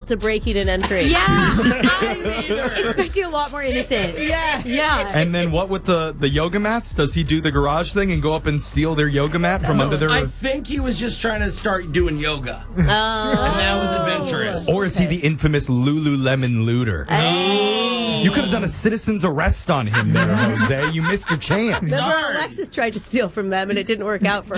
to breaking and entering. Yeah, I'm expecting a lot more innocent. Yeah. And then what with the yoga mats? Does he do the garage thing and go up and steal their yoga mat from under their... I think he was just trying to start doing yoga. And that was adventurous. Or is he the infamous Lululemon looter? You could have done a citizen's arrest on him there, Jose. You missed your chance. Remember, Alexis tried to steal from them, and it didn't work out for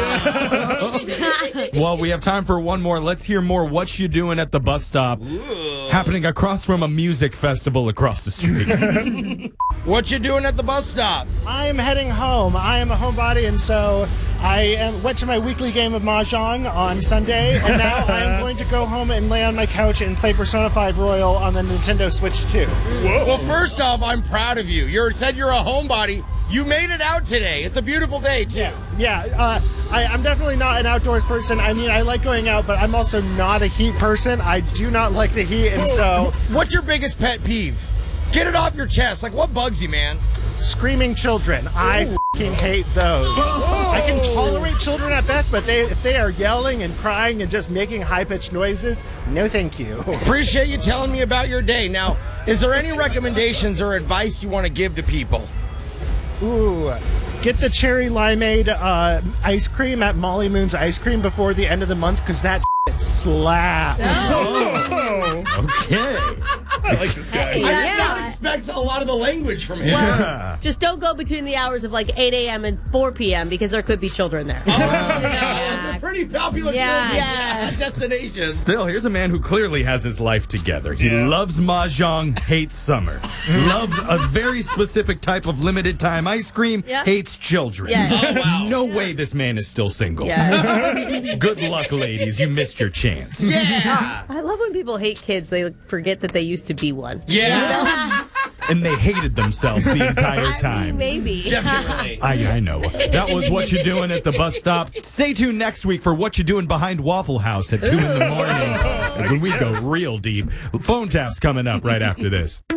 her. Well, we have time for one more. Let's hear more What You Doing at the Bus Stop. Happening across from a music festival across the street. What you doing at the bus stop? I'm heading home. I am a homebody, and so I went to my weekly game of Mahjong on Sunday, and now I am going to go home and lay on my couch and play Persona 5 Royal on the Nintendo Switch 2. Well, first off, I'm proud of you. You said you're a homebody. You made it out today. It's a beautiful day, too. Yeah. I'm definitely not an outdoors person. I mean, I like going out, but I'm also not a heat person. I do not like the heat, and so... What's your biggest pet peeve? Get it off your chest. Like, what bugs you, man? Screaming children. I f***ing hate those. I can tolerate children at best, but if they are yelling and crying and just making high-pitched noises, no thank you. Appreciate you telling me about your day. Now, is there any recommendations or advice you want to give to people? Ooh, get the cherry limeade ice cream at Molly Moon's Ice Cream before the end of the month, because that slaps. Okay. I like this guy. I did not expect a lot of the language from him. Well, just don't go between the hours of like 8 a.m. and 4 p.m. because there could be children there. It's a pretty popular destination. Still, here's a man who clearly has his life together. He loves Mahjong, hates summer. Loves a very specific type of limited time ice cream, hates children. No way this man is still single. Good luck, ladies. You missed your chance. I love when people hate kids. They forget that they used to be one. And they hated themselves the entire time. Maybe. Definitely. I know. That was What You Doing at the Bus Stop. Stay tuned next week for What You Doing Behind Waffle House at 2 in the morning. When we go real deep. Phone taps coming up right after this.